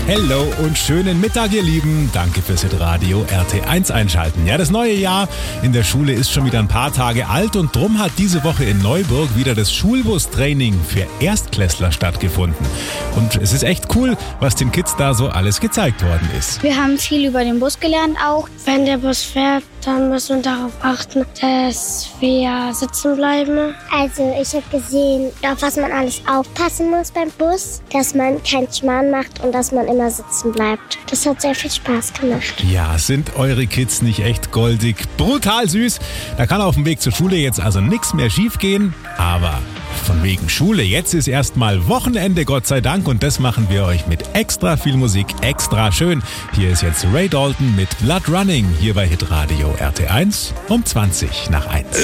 Hello und schönen Mittag, ihr Lieben. Danke fürs Hitradio RT1 einschalten. Ja, das neue Jahr in der Schule ist schon wieder ein paar Tage alt und drum hat diese Woche in Neuburg wieder das Schulbustraining für Erstklässler stattgefunden. Und es ist echt cool, was den Kids da so alles gezeigt worden ist. Wir haben viel über den Bus gelernt auch. Wenn der Bus fährt, dann müssen wir darauf achten, dass wir sitzen bleiben. Also ich habe gesehen, auf was man alles aufpassen muss beim Bus, dass man keinen Schmarrn macht und dass man immer sitzen bleibt. Das hat sehr viel Spaß gemacht. Ja, sind eure Kids nicht echt goldig? Brutal süß. Da kann auf dem Weg zur Schule jetzt also nichts mehr schief gehen. Aber von wegen Schule, jetzt ist erstmal Wochenende, Gott sei Dank. Und das machen wir euch mit extra viel Musik, extra schön. Hier ist jetzt Ray Dalton mit Blood Running, hier bei Hitradio RT1 um 20 nach 1.